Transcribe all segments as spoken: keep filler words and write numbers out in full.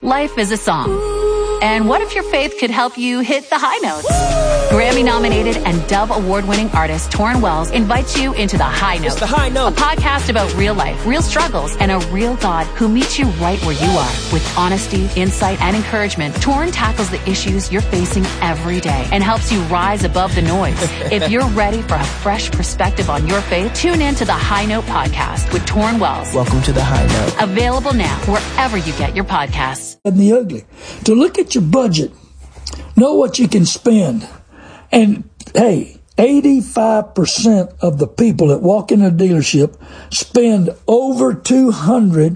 Life is a song. And what if your faith could help you hit the high notes? Grammy-nominated and Dove Award-winning artist Torrin Wells invites you into The High Note. It's The High Note. A podcast about real life, real struggles, and a real God who meets you right where you are. With honesty, insight, and encouragement, Torrin tackles the issues you're facing every day and helps you rise above the noise. If you're ready for a fresh perspective on your faith, tune in to The High Note podcast with Torrin Wells. Welcome to The High Note. Available now wherever you get your podcasts. And the ugly. To look at your budget, know what you can spend. And hey, eighty-five percent of the people that walk in a dealership spend over two hundred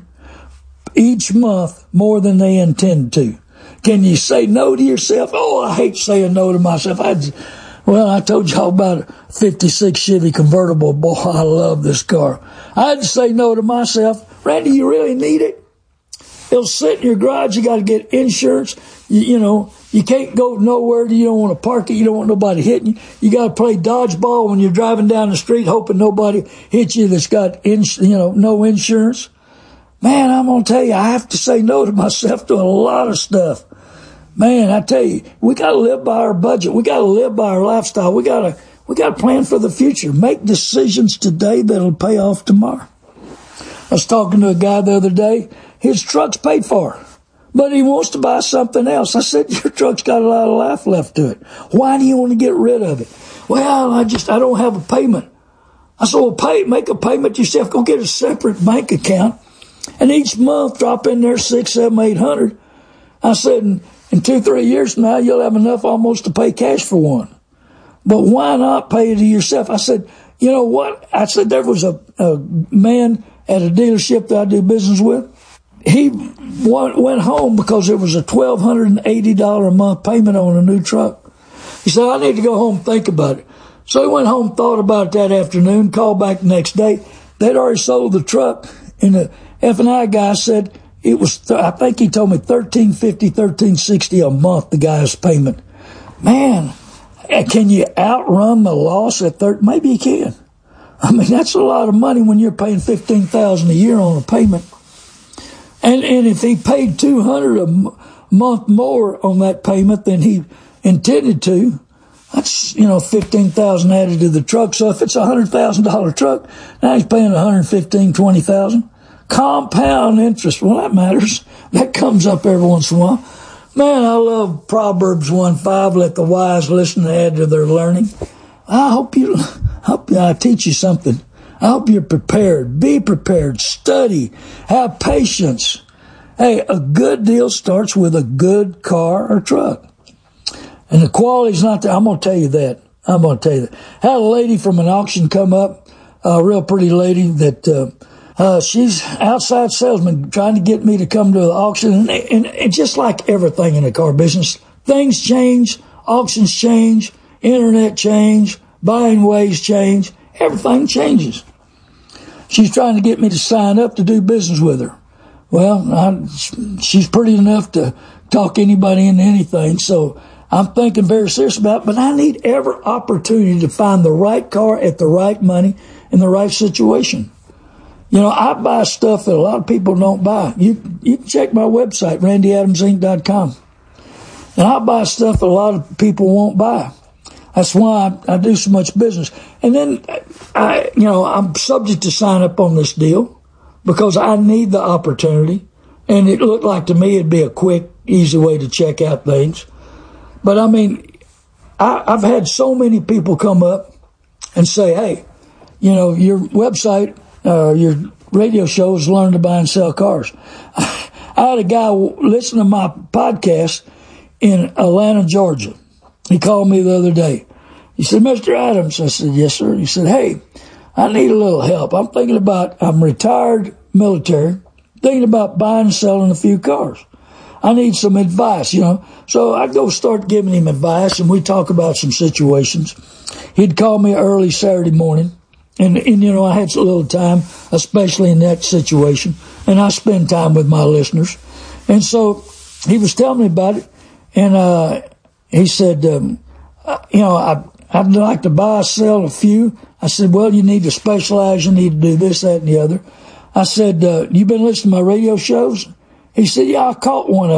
each month more than they intend to. Can you say no to yourself? Oh, I hate saying no to myself. I just, well, I told y'all about a fifty-six Chevy convertible. Boy, I love this car. I'd say no to myself. Randy, you really need it? It'll sit in your garage. You got to get insurance. You, you know, you can't go nowhere. You don't want to park it. You don't want nobody hitting you. You got to play dodgeball when you're driving down the street, hoping nobody hits you that's got, ins- you know, no insurance. Man, I'm going to tell you, I have to say no to myself to a lot of stuff. Man, I tell you, we got to live by our budget. We got to live by our lifestyle. We got to, we got to plan for the future. Make decisions today that'll pay off tomorrow. I was talking to a guy the other day. His truck's paid for, but he wants to buy something else. I said, your truck's got a lot of life left to it. Why do you want to get rid of it? Well, I just, I don't have a payment. I said, well, pay, make a payment yourself. Go get a separate bank account. And each month drop in there six, seven, eight hundred. I said, in, in two, three years from now, you'll have enough almost to pay cash for one. But why not pay it to yourself? I said, you know what? I said, there was a, a man at a dealership that I do business with. He went home because there was a twelve eighty dollars a month payment on a new truck. He said, I need to go home and think about it. So he went home, thought about it that afternoon, called back the next day. They'd already sold the truck, and the F and I guy said it was, th- I think he told me thirteen fifty, thirteen sixty a month, the guy's payment. Man, can you outrun the loss at thirty? Maybe you can. I mean, that's a lot of money when you're paying fifteen thousand dollars a year on a payment. And and if he paid two hundred dollars a m- month more on that payment than he intended to, that's, you know, fifteen thousand dollars added to the truck. So if it's a one hundred thousand dollars truck, now he's paying one hundred fifteen thousand dollars, twenty thousand dollars. Compound interest. Well, that matters. That comes up every once in a while. Man, I love Proverbs one five. Let the wise listen and add to their learning. I hope you, I hope I teach you something. I hope you're prepared. Be prepared. Study. Have patience. Hey, a good deal starts with a good car or truck. And the quality's not there. I'm going to tell you that. I'm going to tell you that. Had a lady from an auction come up, a real pretty lady that, uh, uh, she's outside salesman trying to get me to come to the auction. And, and, and just like everything in the car business, things change, auctions change, internet change, buying ways change. Everything changes. She's trying to get me to sign up to do business with her. Well, I, she's pretty enough to talk anybody into anything, so I'm thinking very serious about it, but I need every opportunity to find the right car at the right money in the right situation. You know, I buy stuff that a lot of people don't buy. You you can check my website, randy adams inc dot com. And I buy stuff that a lot of people won't buy. That's why I, I do so much business. And then, I, you know, I'm subject to sign up on this deal because I need the opportunity. And it looked like to me it'd be a quick, easy way to check out things. But, I mean, I, I've had so many people come up and say, hey, you know, your website, uh, your radio shows learn to buy and sell cars. I had a guy listen to my podcast in Atlanta, Georgia. He called me the other day. He said, Mister Adams. I said, yes, sir. He said, hey, I need a little help. I'm thinking about, I'm retired military, thinking about buying and selling a few cars. I need some advice, you know. So I go start giving him advice, and we talk about some situations. He'd call me early Saturday morning, and, and you know, I had a little time, especially in that situation, and I spend time with my listeners. And so he was telling me about it, and uh he said, um, you know, I, I'd like to buy, sell a few. I said, well, you need to specialize. You need to do this, that, and the other. I said, uh, you been listening to my radio shows? He said, yeah, I caught one of